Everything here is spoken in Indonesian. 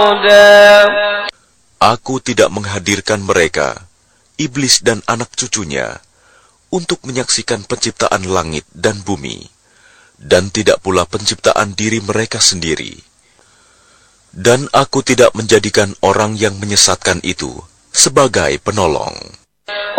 Aku tidak menghadirkan mereka, iblis dan anak cucunya, untuk menyaksikan penciptaan langit dan bumi, dan tidak pula penciptaan diri mereka sendiri. Dan aku tidak menjadikan orang yang menyesatkan itu sebagai penolong.